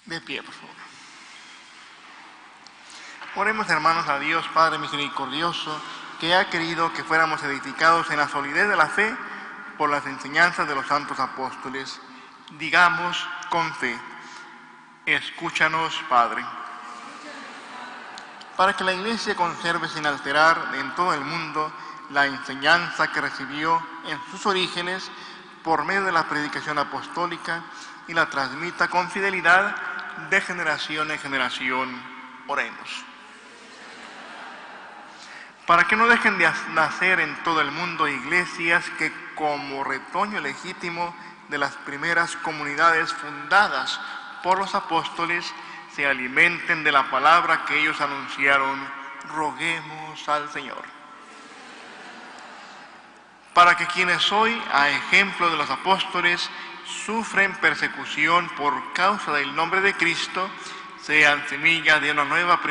De pie, por favor. Oremos, hermanos, a Dios Padre misericordioso, que ha querido que fuéramos edificados en la solidez de la fe por las enseñanzas de los santos apóstoles. Digamos con fe: escúchanos, Padre. Para que la Iglesia conserve sin alterar en todo el mundo la enseñanza que recibió en sus orígenes por medio de la predicación apostólica y la transmita con fidelidad de generación en generación. Oremos. Para que no dejen de nacer en todo el mundo iglesias que, como retoño legítimo de las primeras comunidades fundadas por los apóstoles, se alimenten de la palabra que ellos anunciaron, roguemos al Señor. Para que quienes hoy, a ejemplo de los apóstoles, sufren persecución por causa del nombre de Cristo, sean semilla de una nueva